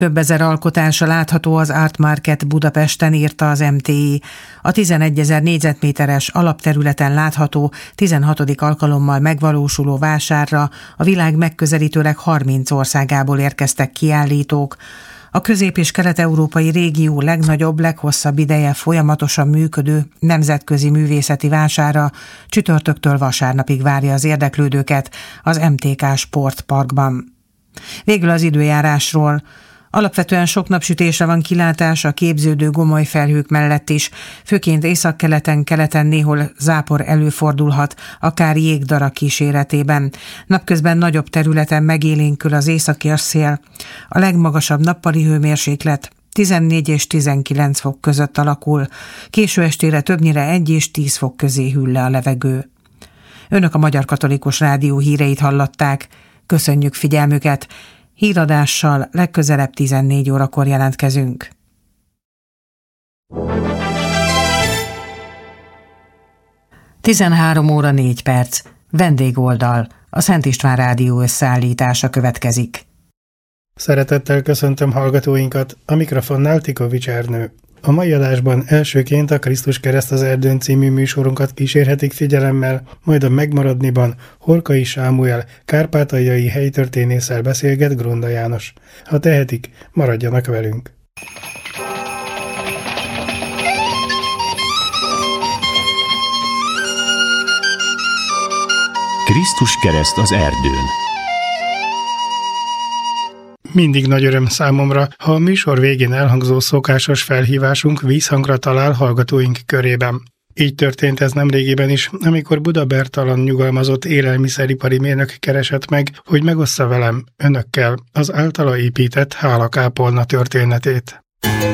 Több ezer alkotása látható az Art Market Budapesten, írta az MTI. A 11 000 négyzetméteres alapterületen látható 16. alkalommal megvalósuló vásárra a világ megközelítőleg 30 országából érkeztek kiállítók. A közép- és kelet-európai régió legnagyobb, leghosszabb ideje folyamatosan működő nemzetközi művészeti vására csütörtöktől vasárnapig várja az érdeklődőket az MTK Sportparkban. Végül az időjárásról. Alapvetően sok napsütésre van kilátás a képződő gomoly felhők mellett is, főként északkeleten, keleten néhol zápor előfordulhat, akár jégdara kíséretében. Napközben nagyobb területen megélénkül az északi szél. A legmagasabb nappali hőmérséklet 14 és 19 fok között alakul, késő estére többnyire 1 és 10 fok közé hűl le a levegő. Önök a Magyar Katolikus Rádió híreit hallották. Köszönjük figyelmüket! Híradással legközelebb 14 órakor jelentkezünk. Tizenhárom óra 4 perc. Vendégoldal. A Szent István Rádió összeállítása következik. Szeretettel köszöntöm hallgatóinkat, a mikrofonnál Tikovics Ernő. A mai adásban elsőként a Krisztus kereszt az erdőn című műsorunkat kísérhetik figyelemmel, majd a Megmaradniban Horkai Sámuel kárpátaljai helytörténésszel beszélget Gronda János. Ha tehetik, maradjanak velünk! Krisztus kereszt az erdőn. Mindig nagy öröm számomra, ha a műsor végén elhangzó szokásos felhívásunk vízhangra talál hallgatóink körében. Így történt ez nemrégiben is, amikor Buda Bertalan nyugalmazott élelmiszeripari mérnök keresett meg, hogy megossza velem, önökkel az általa épített hálakápolna történetét.